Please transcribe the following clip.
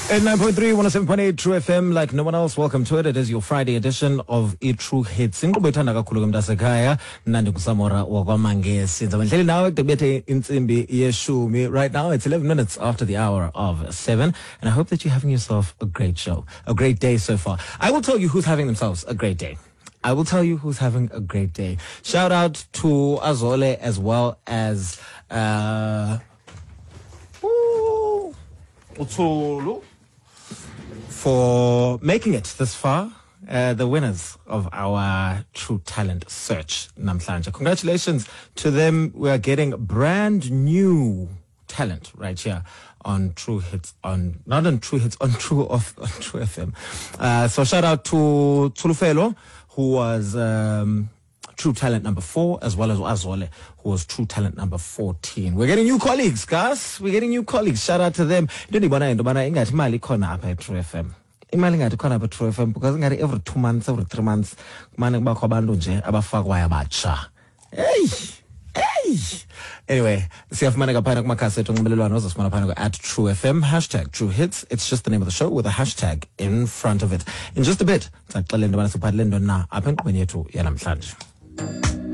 At 9.3, 107.8 True FM, like no one else, welcome to it. It is your Friday edition of True Hits. Inkqubo ethanda kakhulu ke mntasekhaya, mnandi kusamora wakwamangesi. Ndzabahleli nawe kubethe intsimbi yeshumi. Right now, it's 11 minutes after the hour of 7, and I hope that you're having yourself a great show, a great day so far. I will tell you who's having themselves a great day. I will tell you who's having a great day. Shout out to Azole as well as Utulu for making it this far, the winners of our True Talent Search, Namhlanje. Congratulations to them. We are getting brand new talent right here on True Hits, on True FM. So shout out to Tulufelo, who was True Talent number 4, as well as Azole, who was True Talent number 14. We're getting new colleagues, guys. We're getting new colleagues. Shout out to them. Indibona ingathi imali khona apha eTrue FM. Imali ngathi khona apha eTrue FM because ngathi every 2 months, every 3 months kumane kubakho abantu nje abafakwayo abatsha. Hey. Anyway, siyafumaneka phana kumakhasi ethu onxibelelwano ozosifumana phana @True FM #True Hits. It's just the name of the show with a hashtag in front of it. In just a bit, saxelela into yobana siphathele ntoni na apha enkqubeni yethu yanamhlanje.